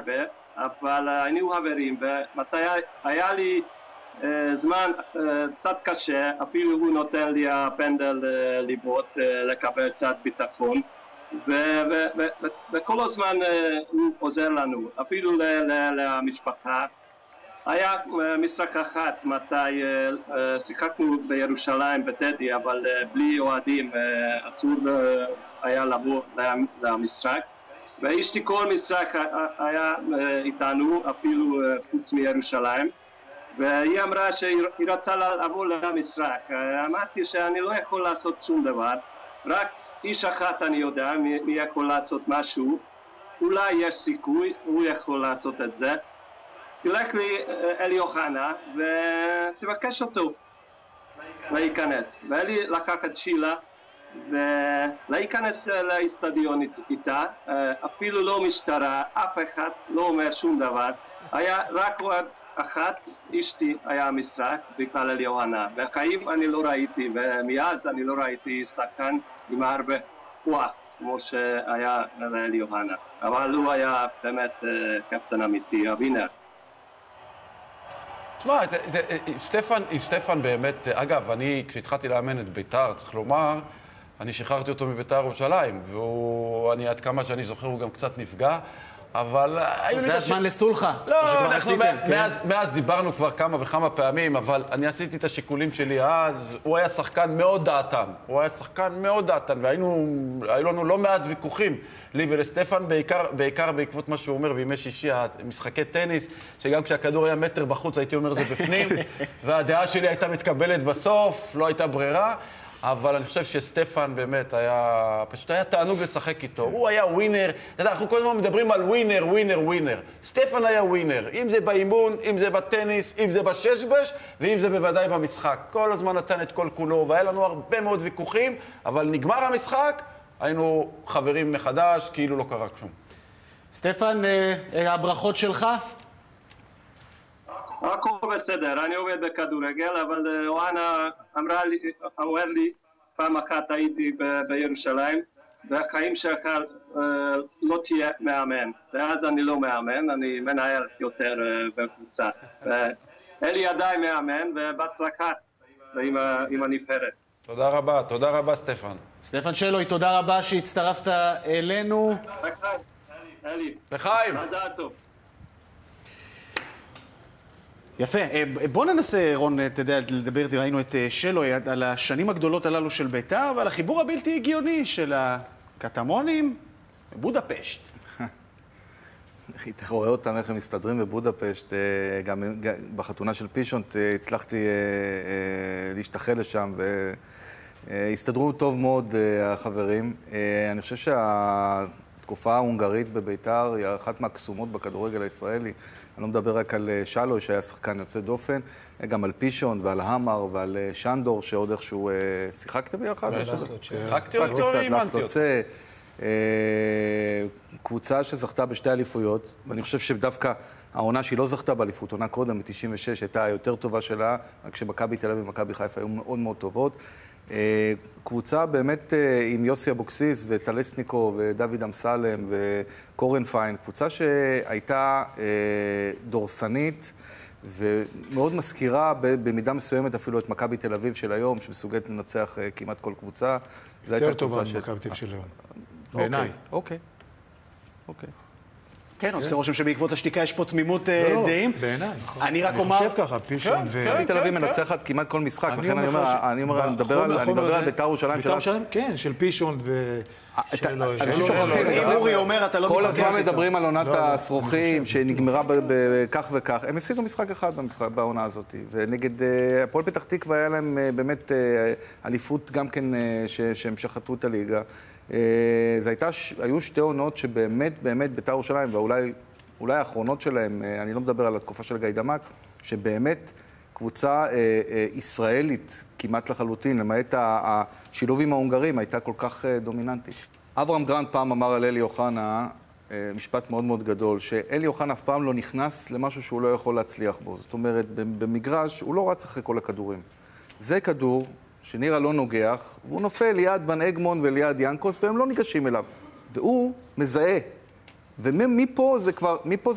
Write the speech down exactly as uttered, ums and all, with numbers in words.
הרבה, אבל היינו חברים, ומתי היה לי זמן קצת קשה, אפילו הוא נותן לי הפנדל לבעוט, לקבל קצת ביטחון, וכל הזמן הוא עוזר לנו, אפילו למשפחה. היה משחק אחת מתי שיחקנו בירושלים בטדי, אבל בלי אוהדים אסור היה לבוא למשחק, ואשתי כל משחק היה איתנו, אפילו חוץ מירושלים, והיא אמרה שהיא רצה לבוא למשחק. אמרתי שאני לא יכול לעשות שום דבר, רק איש אחת אני יודע מי יכול לעשות משהו, אולי יש סיכוי, הוא יכול לעשות את זה. תלך לי אלי אוחנה ותבקש אותו להיכנס. ואלי לקח את שילה ולהיכנס לאצטדיון איתה, אפילו לא משטרה, אף אחד לא אומר שום דבר. היה רק עוד אחת, אשתי היה משחק בגלל אלי אוחנה. בחיים אני לא ראיתי, ומאז אני לא ראיתי שחקן עם הרבה כוח כמו שהיה אלי אוחנה. אבל הוא היה באמת קפטן אמיתי, הווינר. תשמע, סטפן, סטפן באמת, אגב, אני כשהתחלתי לאמן את בית"ר, צריך לומר, אני שחררתי אותו מבית"ר ירושלים, ואני עד כמה שאני זוכר הוא גם קצת נפגע, אבל... זה הזמן לסולחה. לא, אנחנו מאז דיברנו כבר כמה וכמה פעמים, אבל אני עשיתי את השיקולים שלי אז, הוא היה שחקן מאוד דעתן, הוא היה שחקן מאוד דעתן, והיינו לנו לא מעט ויכוחים, לי ולסטפן, בעיקר בעקבות מה שהוא אומר בימי שישי, משחקי טניס, שגם כשהכדור היה מטר בחוץ הייתי אומר זה בפנים, והדעה שלי הייתה מתקבלת בסוף, לא הייתה ברירה, אבל אני חושב שסטפן באמת היה, פשוט היה תענוג לשחק איתו. הוא היה ווינר. אתה יודע, אנחנו כל הזמן מדברים על ווינר, ווינר, ווינר. סטפן היה ווינר. אם זה באימון, אם זה בטניס, אם זה בששבש, ואם זה בוודאי במשחק. כל הזמן נתן את כל כולו, והיה לנו הרבה מאוד ויכוחים, אבל נגמר המשחק, היינו חברים מחדש, כאילו לא קרה כלום. סטפן, הברכות שלך? הכל בסדר, אני עובד בכדורגל, אבל אוחנה אמרה לי, אמר לי, פעם אחת הייתי בירושלים, והחיים שלך לא תהיה מאמן, ואז אני לא מאמן, אני מנהל יותר בקבוצה. אלי עדיין מאמן, ובהצלחה עם הנבחרת. תודה רבה, תודה רבה סטפן. סטפן שלוי, תודה רבה שהצטרפת אלינו. לחיים, אלי. לחיים. מזל טוב. יפה. בוא ננסה, רון, אתה יודע, לדבר, ראינו את שלוי על השנים הגדולות הללו של בית"ר, ועל החיבור הבלתי הגיוני של הקטמונים בבודפשט. אתה רואה אותם איך הם מסתדרים בבודפשט, גם בחתונה של פישונט הצלחתי להשתחל לשם, והסתדרו טוב מאוד החברים. אני חושב שהתקופה ההונגרית בבית"ר היא אחת מהקסומות בכדורגל הישראלי. אני לא מדבר רק על שלוי, שהיה שחקן יוצא דופן, גם על פישון ועל המר ועל שנדור, שעוד איכשהו שיחקתם ביחד? שיחקתי אותו, אימנתי אותו. קבוצה שזכתה בשתי אליפויות, ואני חושב שדווקא העונה שהיא לא זכתה באליפות, עונה קודם, ב-תשעים ושש, הייתה היותר טובה שלה, רק שמכבי תל אביב ומכבי חיפה היו מאוד מאוד טובות. קבוצה באמת עם יוסי אבוקסיס וטלסניקו ודוד אמסלם וקורן פיין, קבוצה שהייתה דורסנית ומאוד מזכירה במידה מסוימת אפילו את מכבי תל אביב של היום, שמסוגלת לנצח כמעט כל קבוצה. יותר טובה ממכבי תל אביב של היום. בעיניי. אוקיי, אוקיי. כן, עושה רושם שבעקבות השתיקה יש פה תמימות דעים. בעיניי, נכון. אני רק אומר... אני חושב ככה, פישון ו... מכבי תל אביב מנצחת כמעט כל משחק, לכן אני אומר, אני מדבר על בית"ר ירושלים בית"ר ירושלים, כן, של פישון ו... אם אורי אומר, אתה לא מתווכח איתו. כל הזמן מדברים על עונת השרוכים, שנגמרה בכך וכך. הם הפסידו משחק אחד בעונה הזאת, ונגד הפועל פתח תקווה היה להם באמת אליפות גם כן שהם שחטו את הליגה. זה הייתה, היו שתי עונות שבאמת, באמת בית"ר ירושלים, ואולי אולי האחרונות שלהם, אני לא מדבר על התקופה של גיא דמק, שבאמת קבוצה ישראלית כמעט לחלוטין, למעט השילובים ההונגרים, הייתה כל כך דומיננטית. אברהם גרנט פעם אמר על אלי אוחנה, משפט מאוד מאוד גדול, שאלי אוחנה אף פעם לא נכנס למשהו שהוא לא יכול להצליח בו. זאת אומרת, במגרש הוא לא רץ אחרי כל הכדורים. זה כדור שנירה לא נוגח, והוא נופל ליד ון אגמון וליד ינקוס, והם לא ניגשים אליו. והוא מזהה. ומפה זה כבר, מפה